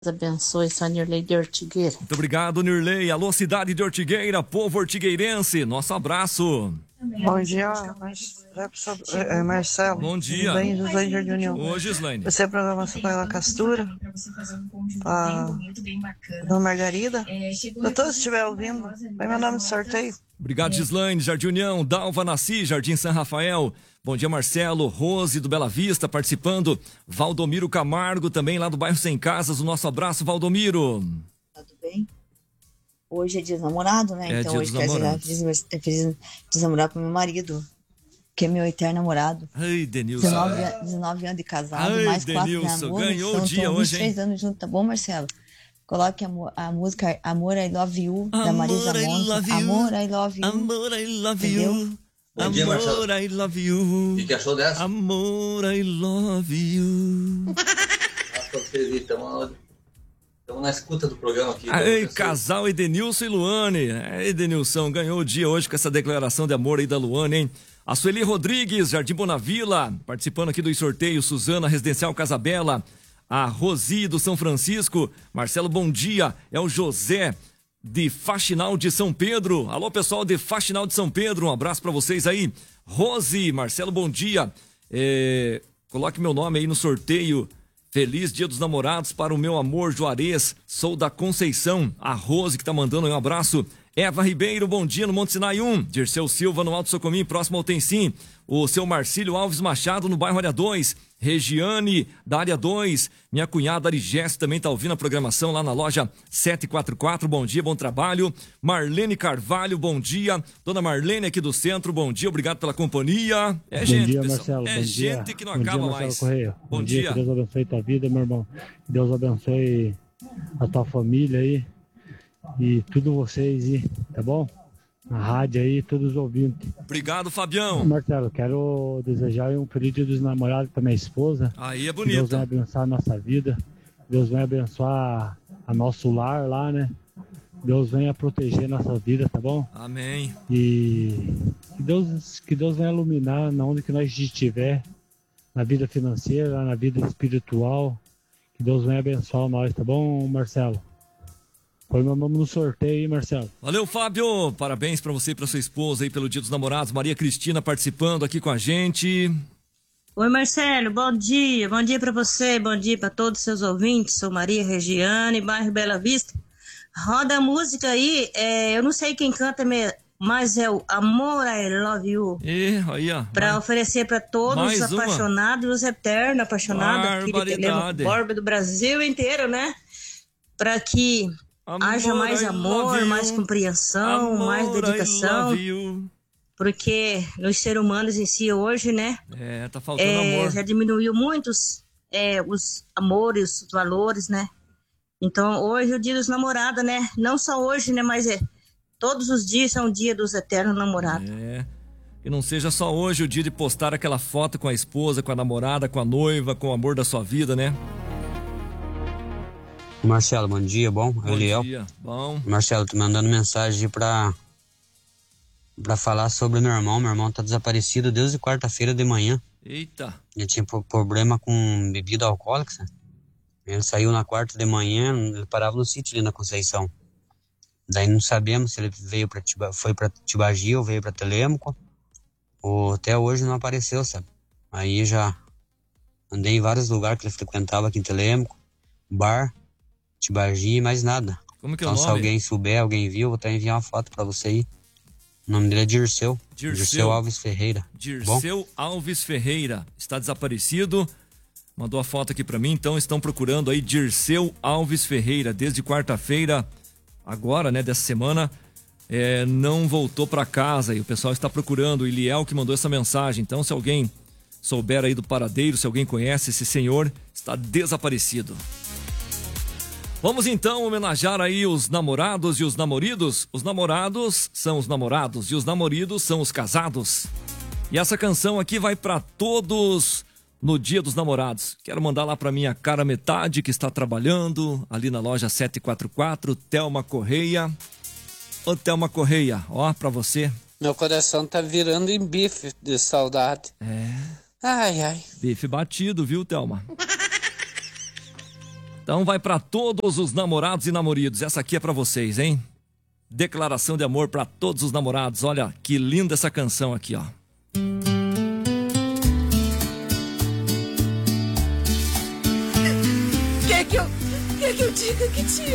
Abençoe, sou a Nirley de Ortigueira. Muito obrigado, Nirley. Alô, cidade de Ortigueira, povo ortigueirense, nosso abraço. Bom dia, Marcelo. Bom dia. Tudo bem, José Jardim União. Hoje, Slaine. Você é a programação da Castura, a Dona Margarida. Doutor, se estiver ouvindo, vai meu nome no sorteio. Obrigado, Gislaine, Jardim União, Dalva Nasci, Jardim São Rafael. Bom dia, Marcelo, Rose do Bela Vista participando. Valdomiro Camargo também lá do bairro Sem Casas. O nosso abraço, Valdomiro. Tudo bem? Hoje é dia dos namorados, né? É então dia hoje dos quero namorados. dizer feliz dia namorado pro meu marido, que é meu eterno namorado. Ai, Denilson. 19 anos de casado, Ai, mais 4 de Denilson, namoro. ganhou o dia hoje, hein? 23 anos juntos, tá bom, Marcelo? Coloque a música Amor, I Love You, da Marisa Monte. Amor, I Love You. Amor, I love Entendeu? you. Bom dia, Marcelo. Amor, I love you. O que achou dessa? Amor, I love you. Estamos na escuta do programa aqui. Aí, casal Edenilson e Luane. Edenilson ganhou o dia hoje com essa declaração de amor aí da Luane, hein? A Sueli Rodrigues, Jardim Bonavila, participando aqui dos sorteios. Suzana, Residencial Casabela. A Rosi do São Francisco. Marcelo, bom dia. É o José de Faxinal de São Pedro. Alô, pessoal de Faxinal de São Pedro. Um abraço pra vocês aí. Rose, Marcelo, bom dia. Coloque meu nome aí no sorteio. Feliz Dia dos Namorados para o meu amor Juarez. Sou da Conceição. A Rose que tá mandando aí um abraço. Eva Ribeiro, bom dia no Monte Sinai 1. Dirceu Silva no Alto Socomim, próximo ao Tencim. O seu Marcílio Alves Machado no bairro Área 2. Regiane da Área 2. Minha cunhada Arigeste também tá ouvindo a programação lá na loja 744. Bom dia, bom trabalho. Marlene Carvalho, bom dia. Dona Marlene aqui do centro, bom dia, obrigado pela companhia. Bom dia, Marcelo. É bom gente dia. que não Bom acaba dia, Marcelo mais. Correia. Bom dia. Que Deus abençoe tua vida, meu irmão. Que Deus abençoe a tua família aí e tudo vocês aí, tá bom? Na rádio aí, todos os ouvintes. Obrigado, Fabião. Marcelo, quero desejar um feliz Dia dos Namorados para minha esposa. Aí é Que Deus vai bonito. abençoar a nossa vida. Deus vai abençoar a nosso lar lá, né? Deus venha proteger nossa vida, tá bom? Amém. E que Deus venha iluminar na onde que nós estiver, na vida financeira, na vida espiritual. Que Deus venha abençoar nós, tá bom, Marcelo? Põe meu nome no sorteio, hein, Marcelo? Valeu, Fábio. Parabéns pra você e pra sua esposa aí pelo Dia dos Namorados. Maria Cristina participando aqui com a gente. Oi, Marcelo, bom dia. Bom dia pra você, bom dia pra todos os seus ouvintes. Sou Maria Regiane, bairro Bela Vista. Roda a música aí, eu não sei quem canta, mas é o Amor, I Love You. Aí, ó. Pra oferecer pra todos mais os uma. apaixonados, os eternos apaixonados aqui de Barbaridade. Telema, Borba do Brasil inteiro, né? Pra que haja mais I amor, love you. mais compreensão, mais Amor, I dedicação. love you. Porque nos seres humanos em si hoje, né? Tá faltando amor. Já diminuiu muitos os amores, os valores, né? Então, hoje é o dia dos namorados, né? Não só hoje, né? Mas todos os dias são o dia dos eternos namorados. Que não seja só hoje o dia de postar aquela foto com a esposa, com a namorada, com a noiva, com o amor da sua vida, né? Marcelo, bom dia, bom? Bom Eliel. dia, bom. Marcelo, tô mandando mensagem pra falar sobre meu irmão. Meu irmão tá desaparecido desde quarta-feira de manhã. Eita. Ele tinha problema com bebida alcoólica, sabe? Ele saiu na quarta de manhã, ele parava no sítio ali na Conceição. Daí não sabemos se ele foi pra Tibagi ou veio pra Telêmaco. Ou até hoje não apareceu, sabe? Aí já andei em vários lugares que ele frequentava aqui em Telêmaco, bar, Tibagi e mais nada. Como que é o Então nome? se alguém souber, alguém viu, vou até enviar uma foto pra você aí. O nome dele é Dirceu. Dirceu Alves Ferreira. Dirceu Alves Ferreira. Está desaparecido. Mandou a foto aqui pra mim, então estão procurando aí Dirceu Alves Ferreira. Desde quarta-feira, agora, né, dessa semana, não voltou pra casa e o pessoal está procurando. O Iliel que mandou essa mensagem. Então, se alguém souber aí do paradeiro, se alguém conhece esse senhor, está desaparecido. Vamos então homenagear aí os namorados e os namoridos. Os namorados são os namorados e os namoridos são os casados. E essa canção aqui vai pra todos no Dia dos Namorados. Quero mandar lá pra minha cara metade que está trabalhando ali na loja 744, Thelma Correia. Ô Thelma Correia, ó, pra você. Meu coração tá virando em bife de saudade. Ai, ai. Bife batido, viu, Thelma? Então vai para todos os namorados e namoridos. Essa aqui é para vocês, hein? Declaração de amor para todos os namorados. Olha que linda essa canção aqui, ó. Quer que eu diga que te